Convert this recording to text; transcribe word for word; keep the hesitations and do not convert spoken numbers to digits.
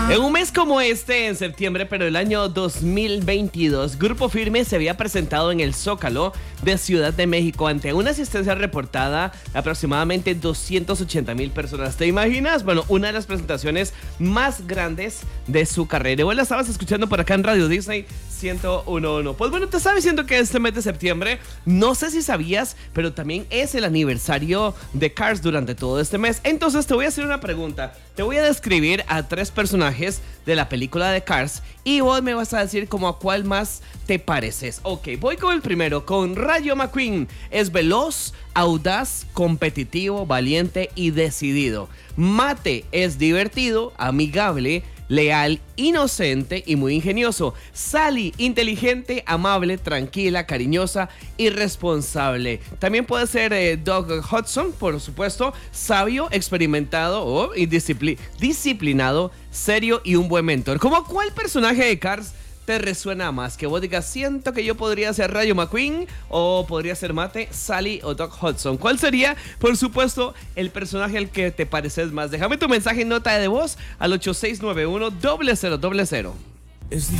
En un mes como este, en septiembre, pero del año dos mil veintidós, Grupo Firme se había presentado en el Zócalo de Ciudad de México ante una asistencia reportada de aproximadamente doscientas ochenta mil personas. ¿Te imaginas? Bueno, una de las presentaciones más grandes de su carrera. Igual la estabas escuchando por acá en Radio Disney ciento uno punto uno. Pues bueno, te estaba diciendo que este mes de septiembre, no sé si sabías, pero también es el aniversario de Cars durante todo este mes. Entonces te voy a hacer una pregunta. Te voy a describir a tres personajes de la película de Cars y vos me vas a decir como a cuál más te pareces. Ok, voy con el primero, con Rayo McQueen. Es veloz, audaz, competitivo, valiente y decidido. Mate es divertido, amigable, leal, inocente y muy ingenioso. Sally, inteligente, amable, tranquila, cariñosa y responsable. También puede ser eh, Doug Hudson, por supuesto, sabio, experimentado oh, y discipli- disciplinado, serio y un buen mentor. ¿Cómo cuál personaje de Cars te resuena más? Que vos digas, siento que yo podría ser Rayo McQueen, o podría ser Mate, Sally o Doc Hudson. ¿Cuál sería, por supuesto, el personaje al que te pareces más? Déjame tu mensaje en nota de voz al ocho seis nueve uno, cero cero cero cero.